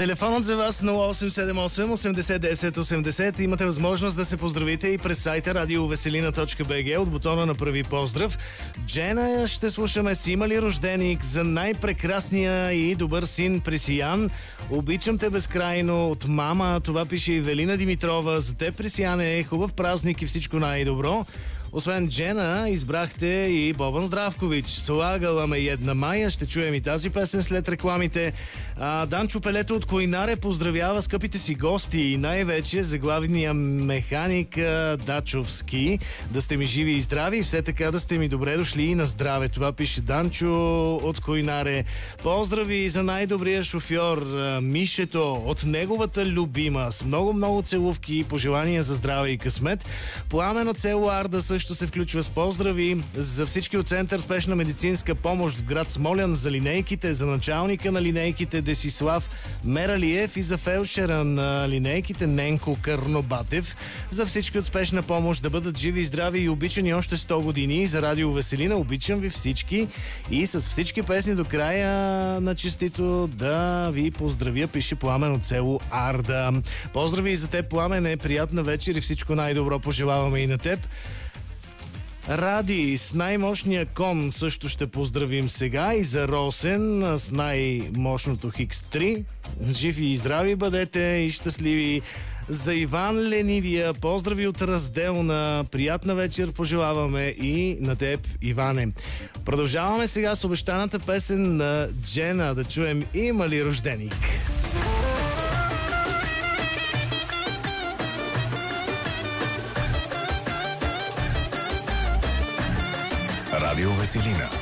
Телефонът за вас 0878 80 10 80. Имате възможност да се поздравите и през сайта radioveselina.bg от бутона на Прави поздрав. Джена ще слушаме с има ли рожденик за най-прекрасния и добър син Пресиян. Обичам те безкрайно от мама. Това пише Евелина Димитрова. За те, Пресияне, хубав празник и всичко най-добро. Освен Джена, избрахте и Бобан Здравкович. Слагала ме една мая. Ще чуем и тази песен след рекламите. Данчо Пелето от Койнаре поздравява скъпите си гости и най-вече заглавния механик Дачовски. Да сте ми живи и здрави и все така да сте ми добре дошли и на здраве. Това пише Данчо от Койнаре. Поздрави за най-добрия шофьор Мишето от неговата любима. С много целувки и пожелания за здраве и късмет. Пламен от село Арда също се включва с поздрави за всички от Център спешна медицинска помощ в град Смолян, за линейките, за началника на линейките Десислав Мералиев и за фелшера на линейките Ненко Карнобатев. За всички от спешна помощ да бъдат живи и здрави и обичани още 100 години. За Радио Веселина обичам ви всички и с всички песни до края на честито да ви поздравя, пише Пламен от село Арда. Поздрави и за теб, Пламене, приятна вечер и всичко най-добро пожелаваме и на теб. Ради с най-мощния кон също ще поздравим сега и за Росен с най-мощното Хикс-3. Живи и здрави бъдете и щастливи. За Иван Ленивия поздрави от Разделна. Приятна вечер пожелаваме и на теб, Иване. Продължаваме сега с обещаната песен на Джена. Да чуем има ли рожденик. Радио Веселина.